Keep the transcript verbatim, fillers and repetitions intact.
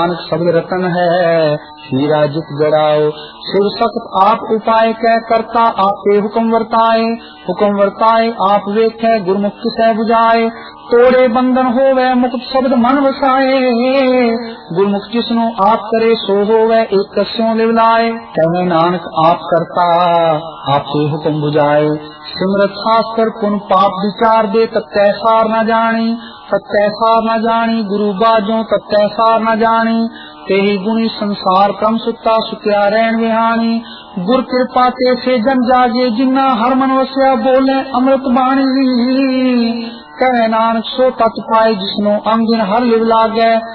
नानक शब्द रतन है हीरा जित जड़ाओ। शिव सख्त आप उपाय कह करता आपे हुक्म वर्ताए। हुक्म वर्ताए आप वेखे गुरमुख किसै बुझाए। तोड़े बंधन होवे मुक्त शब्द मन वसाए। गुरमुख जिसनो आप करे सो होवे एक कस्यों लिवलाए। कहे नानक आप करता आपसे हुक्म बुझाए। सिमरत शास्त्र पुन पाप विचार दे तत्तै सार न जानी। तत्तै सार न जानी गुरु बाजो तत्तै सार न जानी। तेहि गुणी संसार क्रम सुता सुत्या रैन विहानी। गुर कृपा ते से जन जागे जिन्ना हर मन वस्या बोले अमृत बाणी। कहे नानक सो तत् पाए जिसनो अंग दिन हर लिव लागे।